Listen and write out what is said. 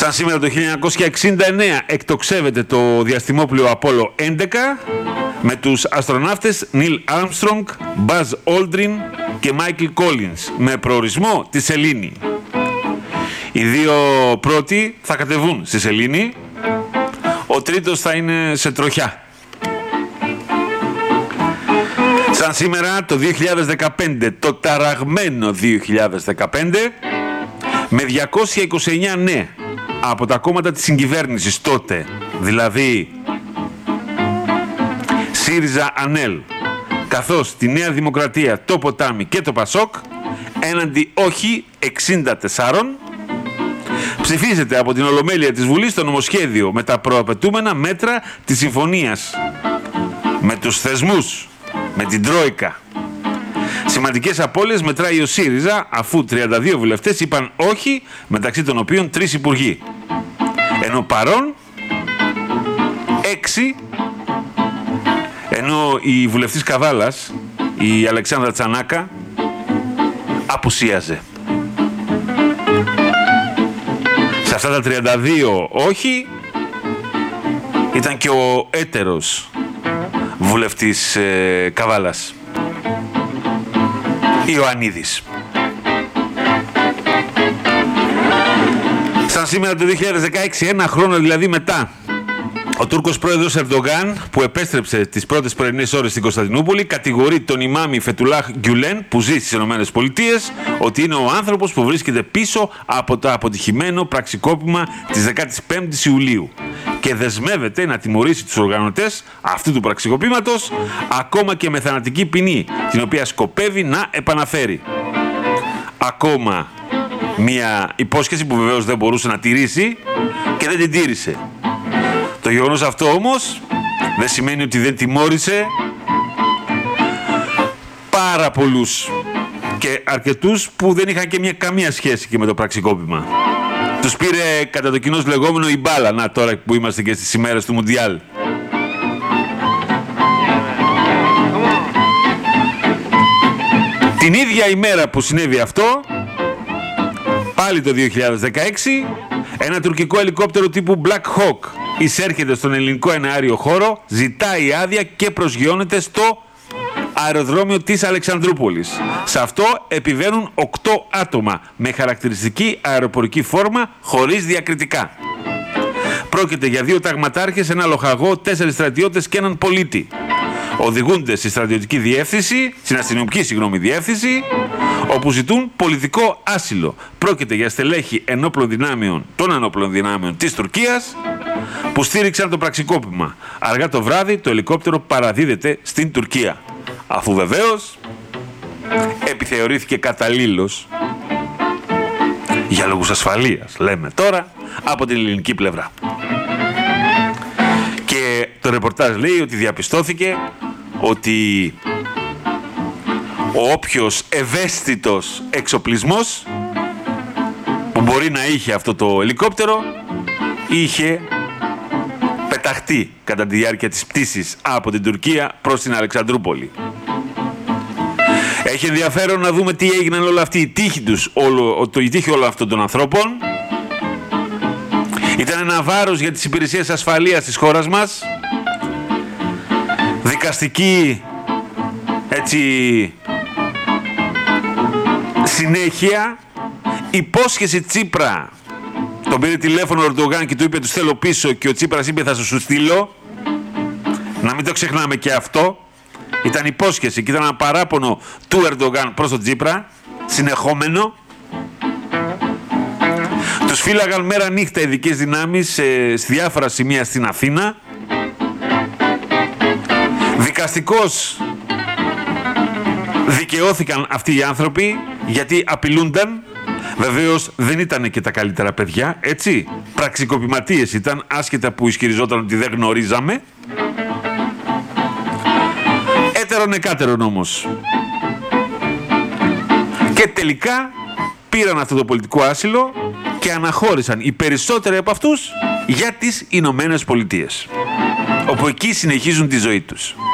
Σαν σήμερα το 1969 εκτοξεύεται το διαστημόπλοιο Απόλλω 11 με τους αστροναύτες Νίλ Άρμστρονγκ, Μπαζ Όλντριν και Μάικλ Κόλινς με προορισμό τη Σελήνη. Οι δύο πρώτοι θα κατεβούν στη Σελήνη, ο τρίτος θα είναι σε τροχιά. Σαν σήμερα το 2015, το ταραγμένο 2015, με 229 ναι από τα κόμματα της συγκυβέρνησης τότε, δηλαδή ΣΥΡΙΖΑ ΑΝΕΛ, καθώς τη Νέα Δημοκρατία, το Ποτάμι και το Πασόκ, έναντι όχι 64, ψηφίζεται από την Ολομέλεια της Βουλής το νομοσχέδιο με τα προαπαιτούμενα μέτρα της συμφωνίας με τους θεσμούς, με την Τρόικα. Σημαντικές απώλειες μετράει ο ΣΥΡΙΖΑ, αφού 32 βουλευτές είπαν όχι, μεταξύ των οποίων 3 υπουργοί. Ενώ παρόν 6, ενώ η βουλευτής Καβάλας, η Αλεξάνδρα Τσανάκα, απουσίαζε. Σε αυτά τα 32 όχι, ήταν και ο έτερος βουλευτής Καβάλας, Ιωαννίδης. Σαν σήμερα το 2016, ένα χρόνο δηλαδή μετά, ο Τούρκος πρόεδρος Ερντογάν, που επέστρεψε τις πρώτες πρωινές ώρες στην Κωνσταντινούπολη, κατηγορεί τον ημάμι Φετουλάχ Γκιουλέν, που ζει στις ΗΠΑ, ότι είναι ο άνθρωπος που βρίσκεται πίσω από το αποτυχημένο πραξικόπημα της 15ης Ιουλίου και δεσμεύεται να τιμωρήσει τους οργανωτές αυτού του πραξικοπήματος, ακόμα και με θανατική ποινή, την οποία σκοπεύει να επαναφέρει. Ακόμα μια υπόσχεση που βεβαίως δεν μπορούσε να τηρήσει και δεν την τήρησε. Το γεγονός αυτό όμως δεν σημαίνει ότι δεν τιμώρησε πάρα πολλούς και αρκετούς που δεν είχαν και καμία σχέση και με το πραξικόπημα. Τους πήρε κατά το κοινώς λεγόμενο η μπάλα, να τώρα που είμαστε και στις ημέρες του Μουντιάλ. Την ίδια ημέρα που συνέβη αυτό, πάλι το 2016, ένα τουρκικό ελικόπτερο τύπου Black Hawk εισέρχεται στον ελληνικό εναέριο χώρο, ζητάει άδεια και προσγειώνεται στο αεροδρόμιο της Αλεξανδρούπολης. Σε αυτό επιβαίνουν 8 άτομα με χαρακτηριστική αεροπορική φόρμα χωρίς διακριτικά. Πρόκειται για 2 ταγματάρχες, ένα λοχαγό, 4 στρατιώτες και έναν πολίτη. Οδηγούνται στη στρατιωτική διεύθυνση, στην αστυνομική διεύθυνση, όπου ζητούν πολιτικό άσυλο. Πρόκειται για στελέχη των ενόπλων δυνάμεων της Τουρκίας που στήριξαν το πραξικόπημα. Αργά το βράδυ το ελικόπτερο παραδίδεται στην Τουρκία, αφού βεβαίως επιθεωρήθηκε καταλήλως, για λόγους ασφαλείας λέμε τώρα, από την ελληνική πλευρά. Και το ρεπορτάζ λέει ότι διαπιστώθηκε ότι ο όποιος ευαίσθητος εξοπλισμός που μπορεί να είχε αυτό το ελικόπτερο είχε πεταχτεί κατά τη διάρκεια της πτήσης από την Τουρκία προς την Αλεξανδρούπολη. Έχει ενδιαφέρον να δούμε τι έγιναν όλα αυτοί, η τύχη όλων αυτών των ανθρώπων. Ήταν ένα βάρος για τις υπηρεσίες ασφαλείας της χώρας μας, δικαστική συνέχεια, υπόσχεση Τσίπρα. Τον πήρε τηλέφωνο ο Ερντογάν και του είπε τους θέλω πίσω και ο Τσίπρας είπε θα σου στείλω. Να μην το ξεχνάμε και αυτό. Ήταν υπόσχεση και ήταν ένα παράπονο του Ερντογάν προς τον Τσίπρα, συνεχόμενο. Τους φύλαγαν μέρα νύχτα ειδικές δυνάμεις σε διάφορα σημεία στην Αθήνα. Δικαστικώς δικαιώθηκαν αυτοί οι άνθρωποι γιατί απειλούνταν. Βεβαίως δεν ήταν και τα καλύτερα παιδιά, έτσι. Πραξικοπηματίες ήταν, άσχετα που ισχυριζόταν ότι δεν γνωρίζαμε. Έτερον εκάτερον όμως. Και τελικά πήραν αυτό το πολιτικό άσυλο και αναχώρησαν οι περισσότεροι από αυτούς για τις Ηνωμένες Πολιτείες, όπου εκεί συνεχίζουν τη ζωή τους.